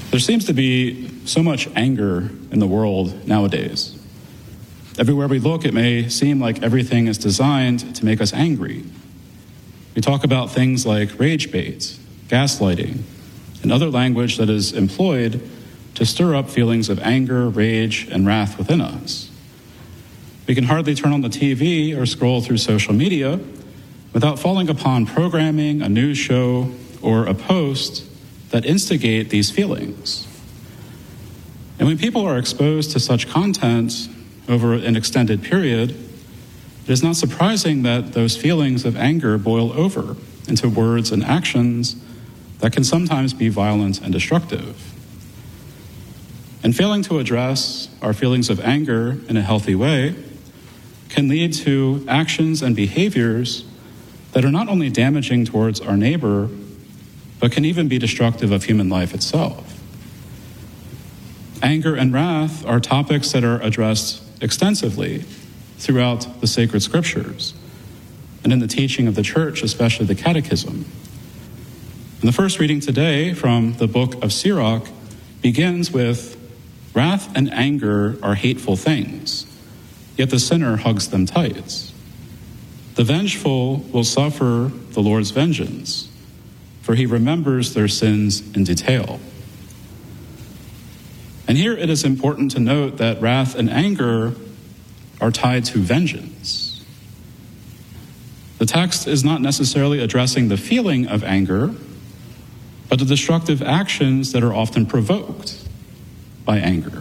There seems to be so much anger in the world nowadays. Everywhere we look, it may seem like everything is designed to make us angry. We talk about things like rage bait, gaslighting, and other language that is employed to stir up feelings of anger, rage, and wrath within us. We can hardly turn on the TV or scroll through social media without falling upon programming, a news show, or a post that instigate these feelings. And when people are exposed to such content over an extended period, it is not surprising that those feelings of anger boil over into words and actions that can sometimes be violent and destructive. And failing to address our feelings of anger in a healthy way can lead to actions and behaviors that are not only damaging towards our neighbor, but can even be destructive of human life itself. Anger and wrath are topics that are addressed extensively throughout the sacred scriptures and in the teaching of the church, especially the Catechism. And the first reading today from the book of Sirach begins with, "Wrath and anger are hateful things, yet the sinner hugs them tight. The vengeful will suffer the Lord's vengeance, for he remembers their sins in detail." And here it is important to note that wrath and anger are tied to vengeance. The text is not necessarily addressing the feeling of anger, but the destructive actions that are often provoked by anger.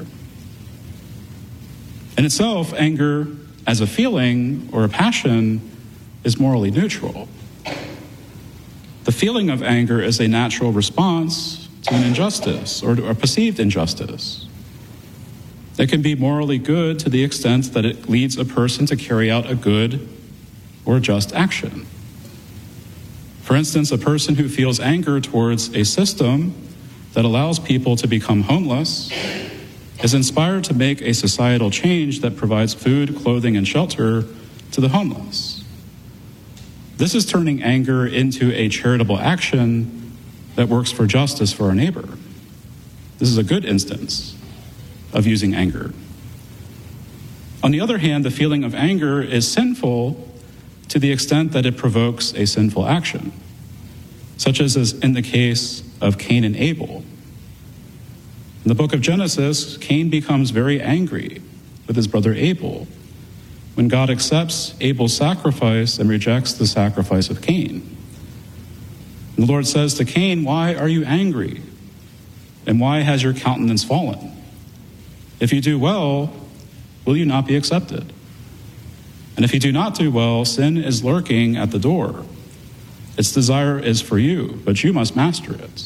In itself, anger as a feeling or a passion is morally neutral. The feeling of anger is a natural response to an injustice or to a perceived injustice. It can be morally good to the extent that it leads a person to carry out a good or just action. For instance, a person who feels anger towards a system that allows people to become homeless is inspired to make a societal change that provides food, clothing, and shelter to the homeless. This is turning anger into a charitable action that works for justice for our neighbor. This is a good instance of using anger. On the other hand, the feeling of anger is sinful to the extent that it provokes a sinful action, such as is in the case of Cain and Abel. In the book of Genesis, Cain becomes very angry with his brother Abel when God accepts Abel's sacrifice and rejects the sacrifice of Cain. And the Lord says to Cain, "Why are you angry? And why has your countenance fallen? If you do well, will you not be accepted? And if you do not do well, sin is lurking at the door. Its desire is for you, but you must master it."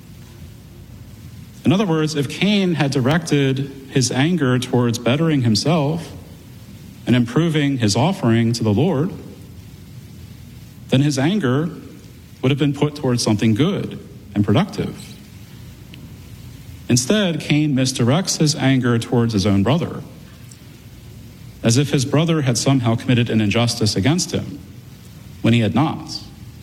In other words, if Cain had directed his anger towards bettering himself and improving his offering to the Lord, then his anger would have been put towards something good and productive. Instead, Cain misdirects his anger towards his own brother, as if his brother had somehow committed an injustice against him, when he had not.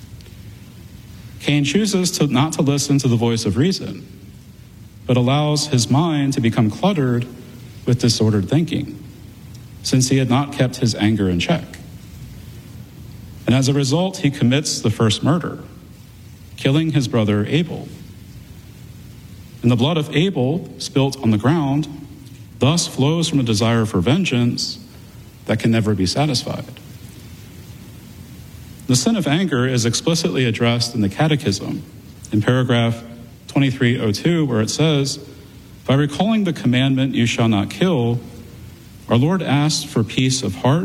Cain chooses not to listen to the voice of reason, but allows his mind to become cluttered with disordered thinking, since he had not kept his anger in check. And as a result, he commits the first murder, killing his brother Abel. And the blood of Abel, spilt on the ground, thus flows from a desire for vengeance that can never be satisfied. The sin of anger is explicitly addressed in the Catechism in paragraph 2302, where it says, "By recalling the commandment, 'You shall not kill,' our Lord asks for peace of heart